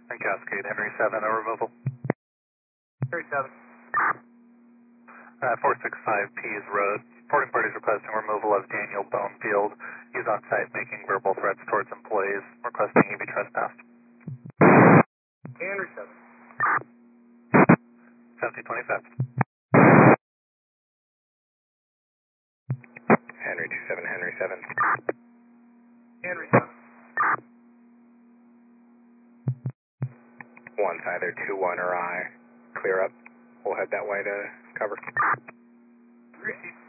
And Cascade, Henry 7, a removal. Henry 7. 465 Pease Road. Reporting parties requesting removal of Daniel Bonefield. He's on site making verbal threats towards employees, requesting he be trespassed. Henry 7. 1725. Henry 27, Henry 7. Henry 7. One's either 2-1 or I. Clear up. We'll head that way to cover. Receive.